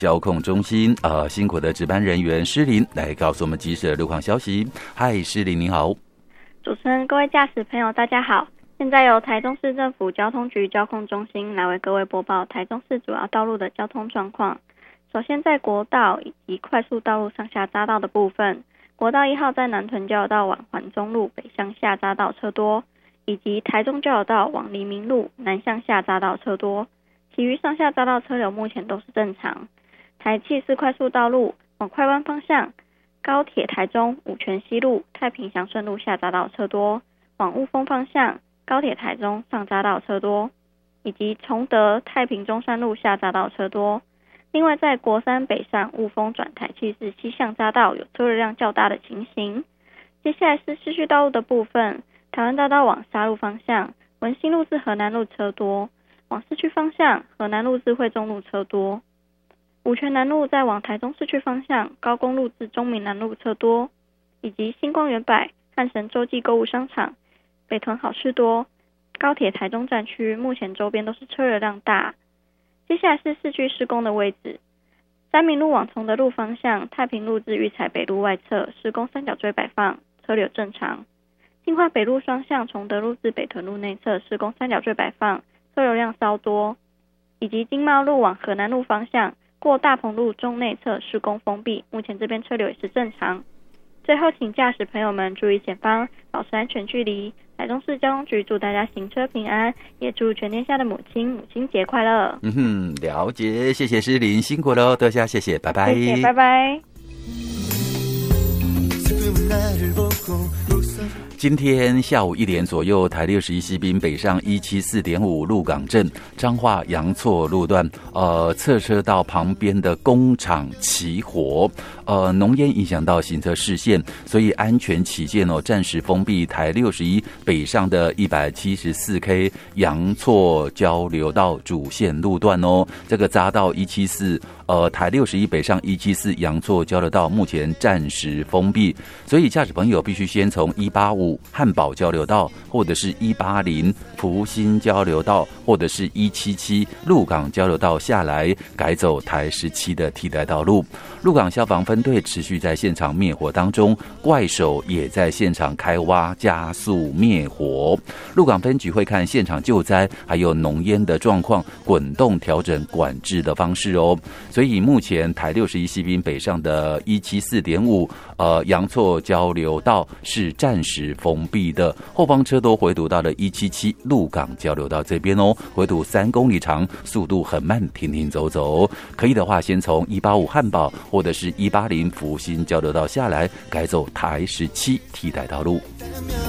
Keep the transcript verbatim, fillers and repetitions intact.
交控中心呃辛苦的值班人员施林来告诉我们及时的路况消息。嗨，施林你好。 主持人，各位驾驶朋友大家好，现在由台中市政府交通局交控中心来为各位播报台中市主要道路的交通状况。首先在国道以及快速道路上下匝道的部分，国道一号在南屯交流道往环中路北向下匝道车多，以及台中交流道往黎明路南向下匝道车多，其余上下匝道车流目前都是正常。台七四快速道路往快湾方向，高铁台中五权西路太平祥顺路下匝道车多，往雾峰方向高铁台中上匝道车多，以及崇德太平中山路下匝道车多。另外在国三北上雾峰转台七四西向匝道有车流量较大的情形。接下来是市区道路的部分，台湾大道往沙鹿方向文心路至河南路车多，往市区方向河南路至惠中路车多。五权南路在往台中市区方向高公路至中民南路车多，以及星光园百汉神洲际购物商场北屯好事多高铁台中站区目前周边都是车流量大。接下来是市区施工的位置，三民路往崇德路方向太平路至育才北路外侧施工三角锥摆放，车流正常。金华北路双向崇德路至北屯路内侧施工三角锥摆放，车流量稍多。以及金茂路往河南路方向过大鹏路中内侧施工封闭，目前这边车流也是正常。最后请驾驶朋友们注意前方，保持安全距离。台中市交通局祝大家行车平安，也祝全天下的母亲母亲节快乐。 嗯哼，了解，谢谢施林，辛苦了，多谢谢谢，拜拜。 谢谢，拜拜。 今天下午一点左右，台六十一西滨北上一七四点五鹿港镇彰化阳错路段，呃，侧车道旁边的工厂起火，呃，浓烟影响到行车视线，所以安全起见哦，暂时封闭台六十一北上的一百七十四 K 阳错交流道主线路段哦。这个匝道一七四，呃，台六十一北上一七四阳错交流道目前暂时封闭，所以驾驶朋友必须先从一八五汉宝交流道，或者是一八零福兴交流道，或者是一七七鹿港交流道下来，改走台十七的替代道路。鹿港消防分队持续在现场灭火当中，怪手也在现场开挖加速灭火。鹿港分局会看现场救灾还有浓烟的状况，滚动调整管制的方式哦。所以目前台六十一西滨北上的一七四点五呃阳错交流道是暂时封闭的，后方车都回堵到了一七七鹿港交流道这边哦，回堵三公里长，速度很慢，停停走走。可以的话，先从一八五汉宝或者是一八零福兴交流道下来，改走台十七替代道路。